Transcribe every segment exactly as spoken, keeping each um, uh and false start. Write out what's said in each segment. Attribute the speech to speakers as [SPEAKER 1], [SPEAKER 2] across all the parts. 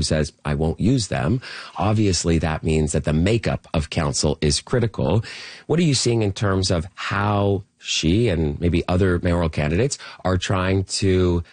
[SPEAKER 1] who says, I won't use them. Obviously, that means that the makeup of council is critical. What are you seeing in terms of how she and maybe other mayoral candidates are trying to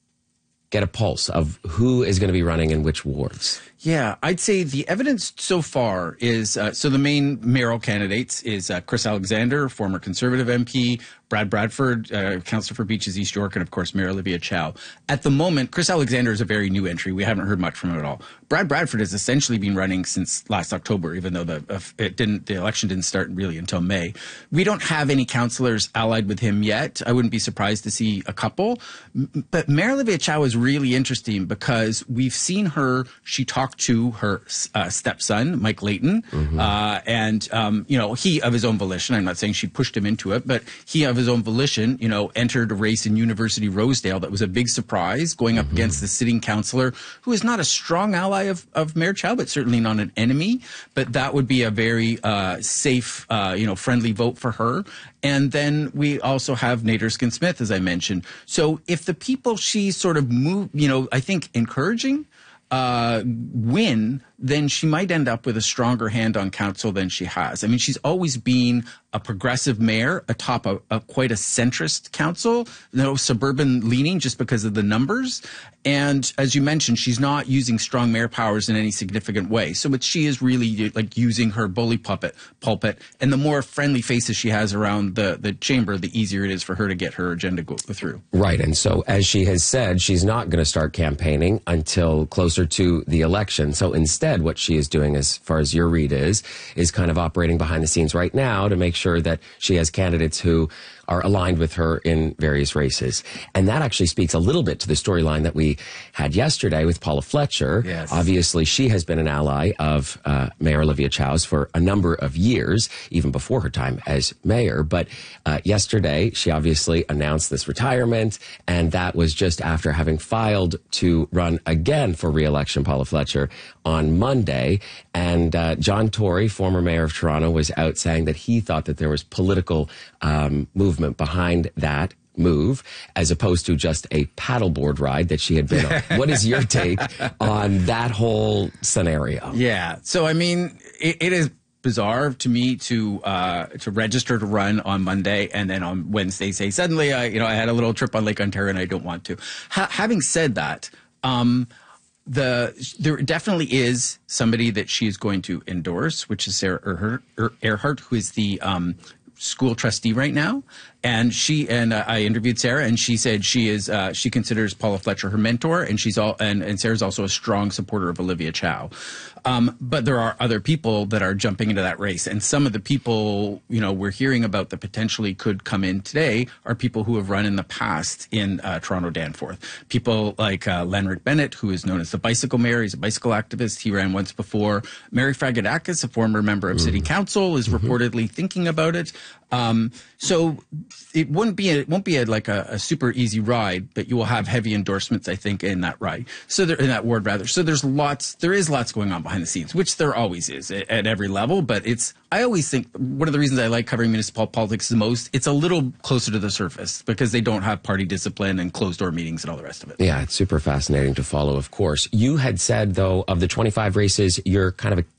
[SPEAKER 1] get a pulse of who is going to be running in which wards?
[SPEAKER 2] Yeah, I'd say the evidence so far is, uh, so the main mayoral candidates is uh, Chris Alexander, former Conservative M P, Brad Bradford, uh, councillor for Beaches East York, and of course Mayor Olivia Chow. At the moment, Chris Alexander is a very new entry. We haven't heard much from him at all. Brad Bradford has essentially been running since last October, even though the uh, it didn't the election didn't start really until May. We don't have any councillors allied with him yet. I wouldn't be surprised to see a couple. But Mayor Olivia Chow is really interesting because we've seen her. She talked to her uh, stepson, Mike Layton, mm-hmm. uh, and um, you know he of his own volition. I'm not saying she pushed him into it, but he of his own volition, you know, entered a race in University Rosedale that was a big surprise, going up mm-hmm. against the sitting councillor, who is not a strong ally of, of Mayor Chow, but certainly not an enemy. But that would be a very uh, safe, uh, you know, friendly vote for her. And then we also have Nate Erskine-Smith, as I mentioned. So if the people she sort of move, you know, I think encouraging, uh, win, then she might end up with a stronger hand on council than she has. I mean, she's always been a progressive mayor atop a, a quite a centrist council, no suburban leaning just because of the numbers. And as you mentioned, she's not using strong mayor powers in any significant way. So what she is really like using her bully puppet pulpit, and the more friendly faces she has around the, the chamber, the easier it is for her to get her agenda go through.
[SPEAKER 1] Right. And so as she has said, she's not going to start campaigning until closer to the election. So instead, what she is doing, as far as your read is, is kind of operating behind the scenes right now to make sure that she has candidates who are aligned with her in various races. And that actually speaks a little bit to the storyline that we had yesterday with Paula Fletcher.
[SPEAKER 2] Yes.
[SPEAKER 1] Obviously, she has been an ally of uh, Mayor Olivia Chow's for a number of years, even before her time as mayor. But uh, yesterday, she obviously announced this retirement, and that was just after having filed to run again for re-election, Paula Fletcher, on Monday. And uh, John Tory, former mayor of Toronto, was out saying that he thought that there was political um, movement behind that move, as opposed to just a paddleboard ride that she had been on. What is your take on that whole scenario?
[SPEAKER 2] Yeah. So, I mean, it, it is bizarre to me to uh, to register to run on Monday and then on Wednesday say, suddenly, I, you know, I had a little trip on Lake Ontario and I don't want to. Ha- having said that, um, The there definitely is somebody that she is going to endorse, which is Sarah Earhart, Earhart who is the um, school trustee right now. And she and uh, I interviewed Sarah, and she said she is uh, she considers Paula Fletcher her mentor, and she's all and, and Sarah's also a strong supporter of Olivia Chow. Um, but there are other people that are jumping into that race, and some of the people you know we're hearing about that potentially could come in today are people who have run in the past in uh, Toronto Danforth. People like uh, Lenrick Bennett, who is known as the bicycle mayor. He's a bicycle activist. He ran once before. Mary Fragadakis, a former member of mm. City Council, is mm-hmm. reportedly thinking about it. Um, so it wouldn't be a, it won't be a, like a, a super easy ride, but you will have heavy endorsements, I think, in that ride. So there, in that ward rather. So there's lots, there is lots going on behind the scenes, which there always is at, at every level. But it's, I always think one of the reasons I like covering municipal politics the most, it's a little closer to the surface because they don't have party discipline and closed door meetings and all the rest of it.
[SPEAKER 1] Yeah, it's super fascinating to follow, of course. You had said, though, of the twenty-five races, you're kind of a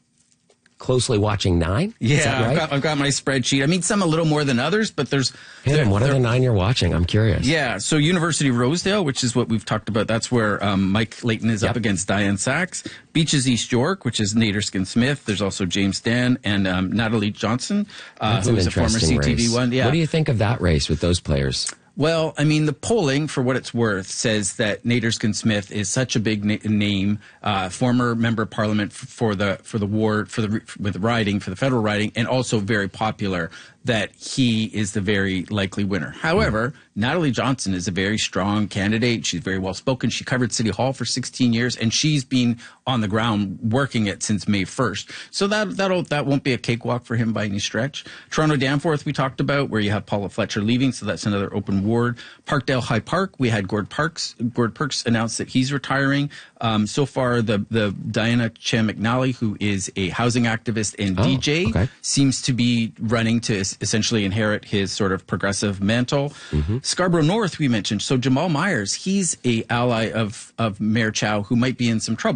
[SPEAKER 1] closely watching nine?
[SPEAKER 2] Yeah,
[SPEAKER 1] Is that right?
[SPEAKER 2] I've, got, I've got my spreadsheet. I mean, some a little more than others, but there's...
[SPEAKER 1] Hey,
[SPEAKER 2] there,
[SPEAKER 1] what
[SPEAKER 2] there,
[SPEAKER 1] are the nine you're watching? I'm curious.
[SPEAKER 2] Yeah, so University of Rosedale, which is what we've talked about, that's where um, Mike Layton is yep. up against Diane Sachs. Beaches East York, which is Nate Erskine-Smith. There's also James Dan and um, Natalie Johnson, uh, who is a former C T V one. Yeah.
[SPEAKER 1] What do you think of that race with those players?
[SPEAKER 2] Well, I mean, the polling, for what it's worth, says that Nate Erskine-Smith is such a big na- name, uh, former member of parliament f- for the for the ward for the with the riding for the federal riding, and also very popular, that he is the very likely winner. However, mm-hmm. Natalie Johnson is a very strong candidate. She's very well spoken. She covered City Hall for sixteen years, and she's been on the ground working it since May first. So that that'll that won't be a cakewalk for him by any stretch. Toronto Danforth we talked about, where you have Paula Fletcher leaving, so that's another open ward. Parkdale High Park, we had Gord Parks. Gord Perks announced that he's retiring. Um, so far, the the Diana Chan McNally, who is a housing activist and
[SPEAKER 1] oh,
[SPEAKER 2] D J,
[SPEAKER 1] okay.
[SPEAKER 2] seems to be running to essentially inherit his sort of progressive mantle. Mm-hmm. Scarborough North, we mentioned. So Jamal Myers, he's a ally of, of Mayor Chow who might be in some trouble.